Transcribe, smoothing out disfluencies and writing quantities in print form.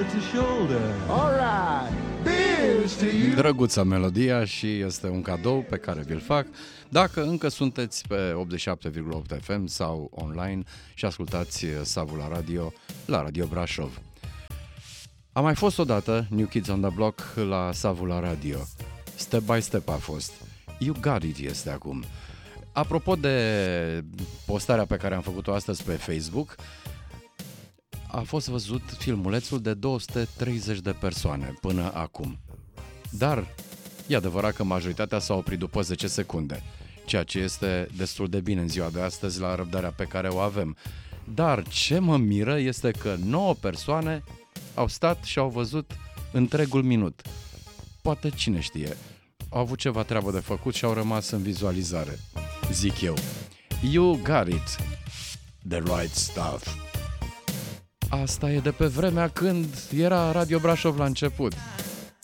Drăguța melodia și este un cadou pe care vi-l fac dacă încă sunteți pe 87,8 FM sau online și ascultați Savul la radio, la Radio Brașov. A mai fost odată New Kids on the Block la Savul la radio. Step by Step a fost. You Got It este acum. Apropo de postarea pe care am făcut-o astăzi pe Facebook, a fost văzut filmulețul de 230 de persoane până acum. Dar e adevărat că majoritatea s-a oprit după 10 secunde, ceea ce este destul de bine în ziua de astăzi la răbdarea pe care o avem. Dar ce mă miră este că 9 persoane au stat și au văzut întregul minut. Poate cine știe, au avut ceva treabă de făcut și au rămas în vizualizare, zic eu. You got it, the right stuff. Asta e de pe vremea când era Radio Brașov la început.